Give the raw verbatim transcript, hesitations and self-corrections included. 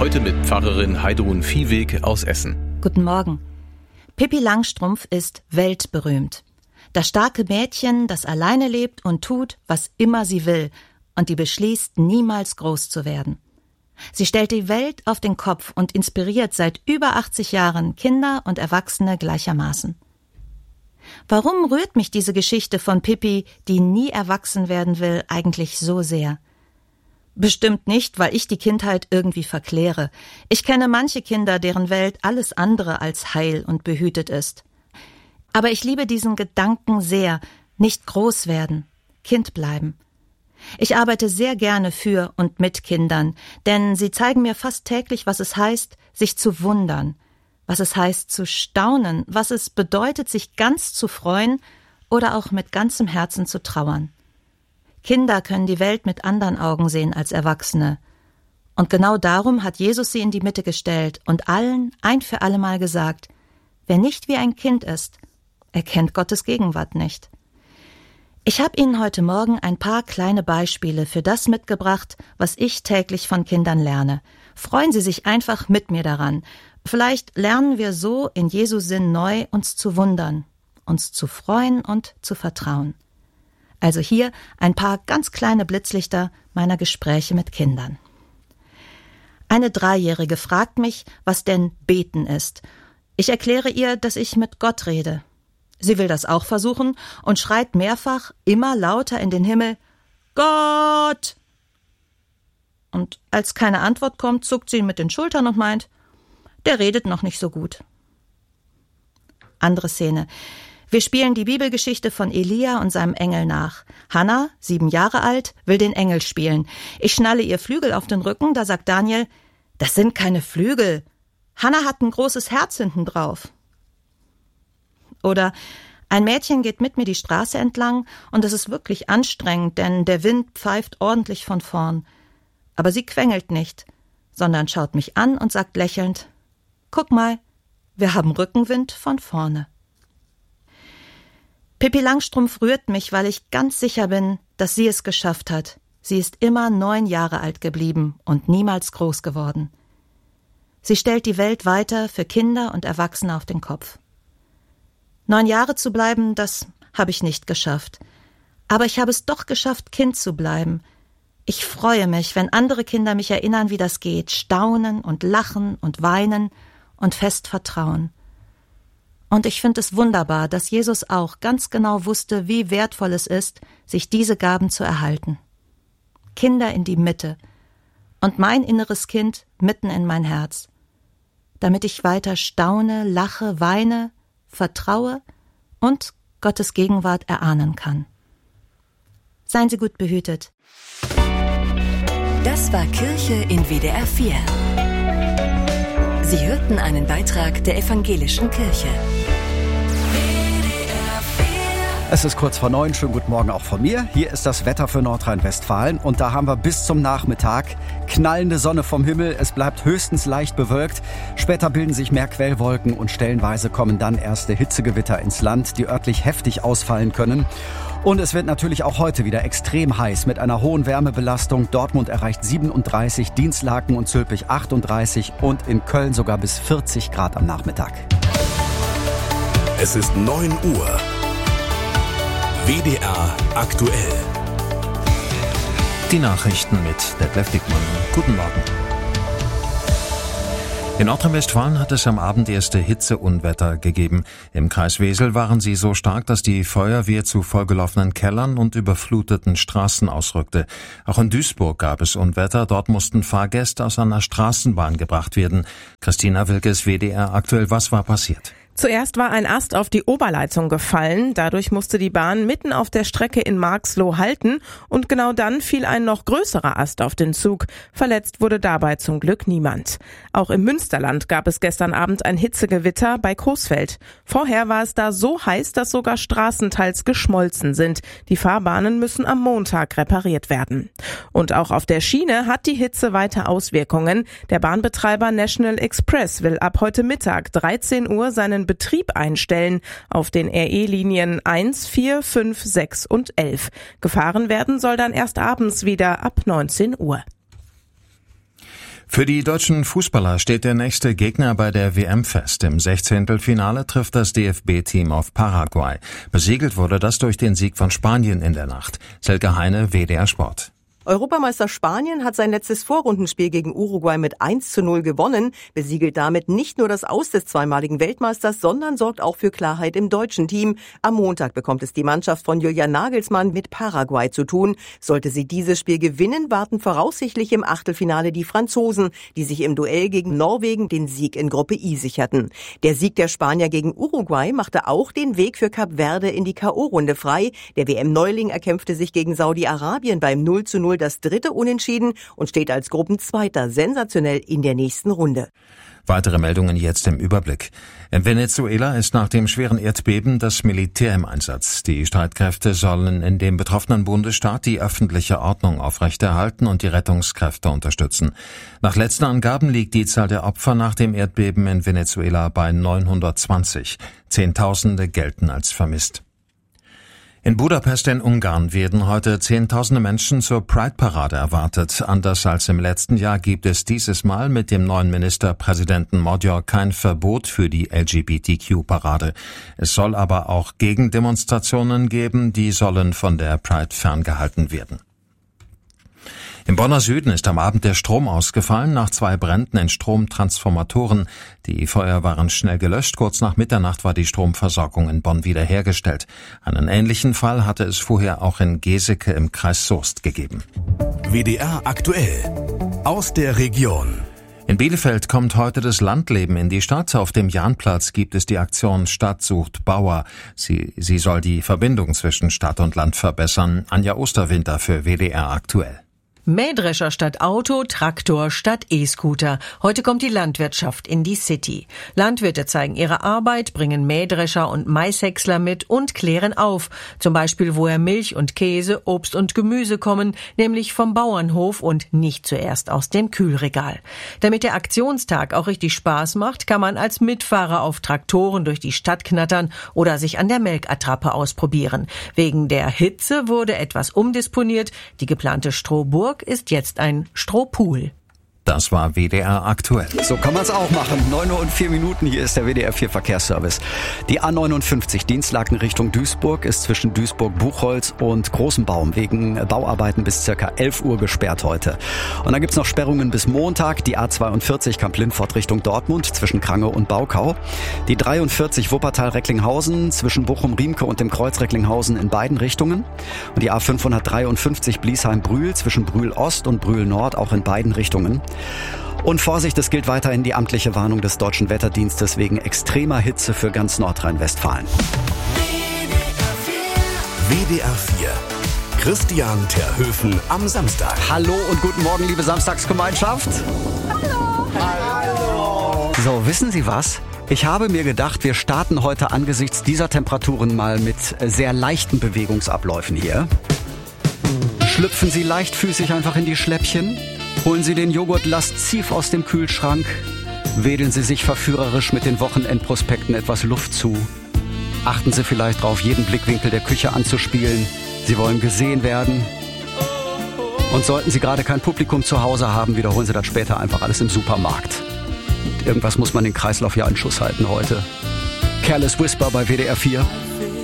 Heute mit Pfarrerin Heidrun Viehweg aus Essen. Guten Morgen. Pippi Langstrumpf ist weltberühmt. Das starke Mädchen, das alleine lebt und tut, was immer sie will und die beschließt, niemals groß zu werden. Sie stellt die Welt auf den Kopf und inspiriert seit über achtzig Jahren Kinder und Erwachsene gleichermaßen. Warum rührt mich diese Geschichte von Pippi, die nie erwachsen werden will, eigentlich so sehr? Bestimmt nicht, weil ich die Kindheit irgendwie verkläre. Ich kenne manche Kinder, deren Welt alles andere als heil und behütet ist. Aber ich liebe diesen Gedanken sehr, nicht groß werden, Kind bleiben. Ich arbeite sehr gerne für und mit Kindern, denn sie zeigen mir fast täglich, was es heißt, sich zu wundern, was es heißt, zu staunen, was es bedeutet, sich ganz zu freuen oder auch mit ganzem Herzen zu trauern. Kinder können die Welt mit anderen Augen sehen als Erwachsene. Und genau darum hat Jesus sie in die Mitte gestellt und allen ein für allemal gesagt, wer nicht wie ein Kind ist, erkennt Gottes Gegenwart nicht. Ich habe Ihnen heute Morgen ein paar kleine Beispiele für das mitgebracht, was ich täglich von Kindern lerne. Freuen Sie sich einfach mit mir daran. Vielleicht lernen wir so in Jesu Sinn neu, uns zu wundern, uns zu freuen und zu vertrauen. Also hier ein paar ganz kleine Blitzlichter meiner Gespräche mit Kindern. Eine Dreijährige fragt mich, was denn Beten ist. Ich erkläre ihr, dass ich mit Gott rede. Sie will das auch versuchen und schreit mehrfach, immer lauter in den Himmel, Gott! Und als keine Antwort kommt, zuckt sie mit den Schultern und meint, der redet noch nicht so gut. Andere Szene. Wir spielen die Bibelgeschichte von Elia und seinem Engel nach. Hannah, sieben Jahre alt, will den Engel spielen. Ich schnalle ihr Flügel auf den Rücken, da sagt Daniel, das sind keine Flügel. Hannah hat ein großes Herz hinten drauf. Oder ein Mädchen geht mit mir die Straße entlang und es ist wirklich anstrengend, denn der Wind pfeift ordentlich von vorn. Aber sie quengelt nicht, sondern schaut mich an und sagt lächelnd, guck mal, wir haben Rückenwind von vorne. Pippi Langstrumpf rührt mich, weil ich ganz sicher bin, dass sie es geschafft hat. Sie ist immer neun Jahre alt geblieben und niemals groß geworden. Sie stellt die Welt weiter für Kinder und Erwachsene auf den Kopf. Neun Jahre zu bleiben, das habe ich nicht geschafft. Aber ich habe es doch geschafft, Kind zu bleiben. Ich freue mich, wenn andere Kinder mich erinnern, wie das geht, staunen und lachen und weinen und fest vertrauen. Und ich finde es wunderbar, dass Jesus auch ganz genau wusste, wie wertvoll es ist, sich diese Gaben zu erhalten. Kinder in die Mitte und mein inneres Kind mitten in mein Herz, damit ich weiter staune, lache, weine, vertraue und Gottes Gegenwart erahnen kann. Seien Sie gut behütet. Das war Kirche in W D R vier. Sie hörten einen Beitrag der Evangelischen Kirche. Es ist kurz vor neun, schönen guten Morgen auch von mir. Hier ist das Wetter für Nordrhein-Westfalen und da haben wir bis zum Nachmittag knallende Sonne vom Himmel. Es bleibt höchstens leicht bewölkt. Später bilden sich mehr Quellwolken und stellenweise kommen dann erste Hitzegewitter ins Land, die örtlich heftig ausfallen können. Und es wird natürlich auch heute wieder extrem heiß mit einer hohen Wärmebelastung. Dortmund erreicht siebenunddreißig, Dinslaken und Zülpich achtunddreißig und in Köln sogar bis vierzig Grad am Nachmittag. Es ist neun Uhr. W D R aktuell. Die Nachrichten mit Detlef Dickmann. Guten Morgen. In Nordrhein-Westfalen hat es am Abend erste Hitzeunwetter gegeben. Im Kreis Wesel waren sie so stark, dass die Feuerwehr zu vollgelaufenen Kellern und überfluteten Straßen ausrückte. Auch in Duisburg gab es Unwetter. Dort mussten Fahrgäste aus einer Straßenbahn gebracht werden. Christina Wilkes, W D R aktuell. Was war passiert? Zuerst war ein Ast auf die Oberleitung gefallen. Dadurch musste die Bahn mitten auf der Strecke in Marxloh halten und genau dann fiel ein noch größerer Ast auf den Zug. Verletzt wurde dabei zum Glück niemand. Auch im Münsterland gab es gestern Abend ein Hitzegewitter bei Coesfeld. Vorher war es da so heiß, dass sogar Straßen teils geschmolzen sind. Die Fahrbahnen müssen am Montag repariert werden. Und auch auf der Schiene hat die Hitze weiter Auswirkungen. Der Bahnbetreiber National Express will ab heute Mittag dreizehn Uhr seinen Betrieb einstellen auf den R E-Linien eins, vier, fünf, sechs und elf. Gefahren werden soll dann erst abends wieder ab neunzehn Uhr. Für die deutschen Fußballer steht der nächste Gegner bei der W M fest. Im Sechzehntelfinale trifft das D F B-Team auf Paraguay. Besiegelt wurde das durch den Sieg von Spanien in der Nacht. Silke Heine, W D R Sport. Europameister Spanien hat sein letztes Vorrundenspiel gegen Uruguay mit eins zu null gewonnen, besiegelt damit nicht nur das Aus des zweimaligen Weltmeisters, sondern sorgt auch für Klarheit im deutschen Team. Am Montag bekommt es die Mannschaft von Julian Nagelsmann mit Paraguay zu tun. Sollte sie dieses Spiel gewinnen, warten voraussichtlich im Achtelfinale die Franzosen, die sich im Duell gegen Norwegen den Sieg in Gruppe I sicherten. Der Sieg der Spanier gegen Uruguay machte auch den Weg für Kap Verde in die K O-Runde frei. Der W M-Neuling erkämpfte sich gegen Saudi-Arabien beim null zu null das dritte Unentschieden und steht als Gruppenzweiter sensationell in der nächsten Runde. Weitere Meldungen jetzt im Überblick. In Venezuela ist nach dem schweren Erdbeben das Militär im Einsatz. Die Streitkräfte sollen in dem betroffenen Bundesstaat die öffentliche Ordnung aufrechterhalten und die Rettungskräfte unterstützen. Nach letzten Angaben liegt die Zahl der Opfer nach dem Erdbeben in Venezuela bei neunhundertzwanzig. Zehntausende gelten als vermisst. In Budapest in Ungarn werden heute Zehntausende Menschen zur Pride-Parade erwartet. Anders als im letzten Jahr gibt es dieses Mal mit dem neuen Ministerpräsidenten Magyar kein Verbot für die L G B T Q-Parade. Es soll aber auch Gegendemonstrationen geben, die sollen von der Pride ferngehalten werden. Im Bonner Süden ist am Abend der Strom ausgefallen nach zwei Bränden in Stromtransformatoren. Die Feuer waren schnell gelöscht. Kurz nach Mitternacht war die Stromversorgung in Bonn wiederhergestellt. Einen ähnlichen Fall hatte es vorher auch in Geseke im Kreis Soest gegeben. W D R aktuell aus der Region. In Bielefeld kommt heute das Landleben in die Stadt. Auf dem Jahnplatz gibt es die Aktion Stadt sucht Bauer. Sie, sie soll die Verbindung zwischen Stadt und Land verbessern. Anja Osterwinter für W D R aktuell. Mähdrescher statt Auto, Traktor statt E-Scooter. Heute kommt die Landwirtschaft in die City. Landwirte zeigen ihre Arbeit, bringen Mähdrescher und Maishäcksler mit und klären auf. Zum Beispiel, woher Milch und Käse, Obst und Gemüse kommen, nämlich vom Bauernhof und nicht zuerst aus dem Kühlregal. Damit der Aktionstag auch richtig Spaß macht, kann man als Mitfahrer auf Traktoren durch die Stadt knattern oder sich an der Melkattrappe ausprobieren. Wegen der Hitze wurde etwas umdisponiert. Die geplante Strohburg ist jetzt ein Strohpool. Das war W D R aktuell. So kann man es auch machen. neun Uhr und vier Minuten, hier ist der W D R vier Verkehrsservice. Die A neunundfünfzig Dienstlaken Richtung Duisburg ist zwischen Duisburg-Buchholz und Großenbaum wegen Bauarbeiten bis circa elf Uhr gesperrt heute. Und dann gibt's noch Sperrungen bis Montag. Die A zweiundvierzig Kamp-Lindfort Richtung Dortmund zwischen Krange und Baukau. Die dreiundvierzig Wuppertal-Recklinghausen zwischen Bochum-Riemke und dem Kreuz Recklinghausen in beiden Richtungen. Und die A fünfhundertdreiundfünfzig Bliesheim-Brühl zwischen Brühl-Ost und Brühl-Nord auch in beiden Richtungen. Und Vorsicht, es gilt weiterhin die amtliche Warnung des Deutschen Wetterdienstes wegen extremer Hitze für ganz Nordrhein-Westfalen. W D R vier. Christian Terhöfen am Samstag. Hallo und guten Morgen, liebe Samstagsgemeinschaft. Hallo. Hallo. So, wissen Sie was? Ich habe mir gedacht, wir starten heute angesichts dieser Temperaturen mal mit sehr leichten Bewegungsabläufen hier. Schlüpfen Sie leichtfüßig einfach in die Schläppchen. Holen Sie den Joghurt lasziv aus dem Kühlschrank. Wedeln Sie sich verführerisch mit den Wochenendprospekten etwas Luft zu. Achten Sie vielleicht darauf, jeden Blickwinkel der Küche anzuspielen. Sie wollen gesehen werden. Und sollten Sie gerade kein Publikum zu Hause haben, wiederholen Sie das später einfach alles im Supermarkt. Und irgendwas muss man den Kreislauf ja in Schuss halten heute. Careless Whisper bei W D R vier.